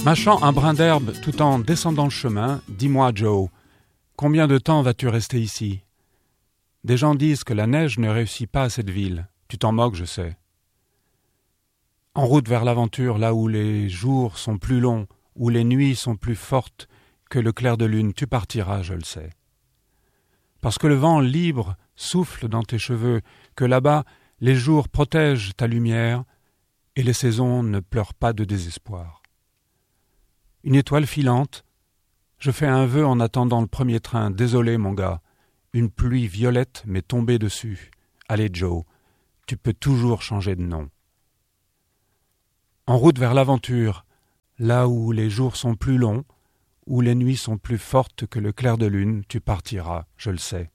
Mâchant un brin d'herbe tout en descendant le chemin, dis-moi, Joe, combien de temps vas-tu rester ici ? Des gens disent que la neige ne réussit pas à cette ville. Tu t'en moques, je sais. En route vers l'aventure, là où les jours sont plus longs, où les nuits sont plus fortes que le clair de lune, tu partiras, je le sais. Parce que le vent libre souffle dans tes cheveux, que là-bas les jours protègent ta lumière et les saisons ne pleurent pas de désespoir. Une étoile filante, je fais un vœu en attendant le premier train. Désolé, mon gars, une pluie violette m'est tombée dessus. Allez, Joe, tu peux toujours changer de nom. En route vers l'aventure, là où les jours sont plus longs, où les nuits sont plus fortes que le clair de lune, tu partiras, je le sais.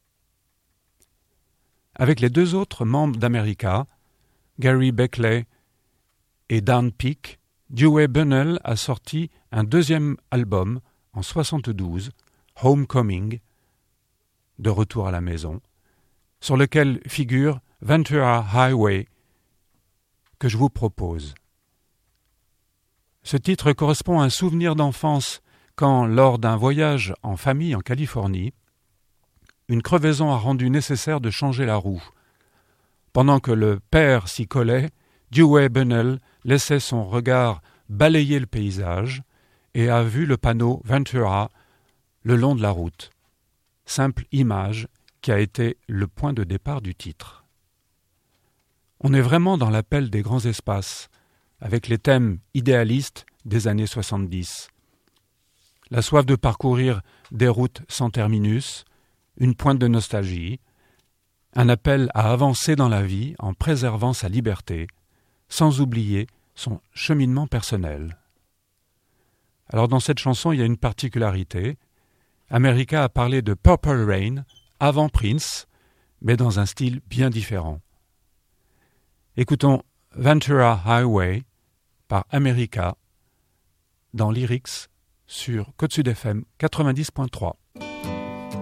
Avec les deux autres membres d'America, Gary Beckley et Dan Peek, Dewey Bunnell a sorti un deuxième album en 1972, Homecoming, de retour à la maison, sur lequel figure Ventura Highway, que je vous propose. Ce titre correspond à un souvenir d'enfance quand, lors d'un voyage en famille en Californie, une crevaison a rendu nécessaire de changer la roue. Pendant que le père s'y collait, Dewey Bunnell laissait son regard balayer le paysage et a vu le panneau Ventura le long de la route. Simple image qui a été le point de départ du titre. On est vraiment dans l'appel des grands espaces, avec les thèmes idéalistes des années 70. La soif de parcourir des routes sans terminus, une pointe de nostalgie, un appel à avancer dans la vie en préservant sa liberté, sans oublier son cheminement personnel. Alors dans cette chanson, il y a une particularité. America a parlé de Purple Rain avant Prince, mais dans un style bien différent. Écoutons Ventura Highway par America dans Lyrics sur Côte Sud FM 90.3.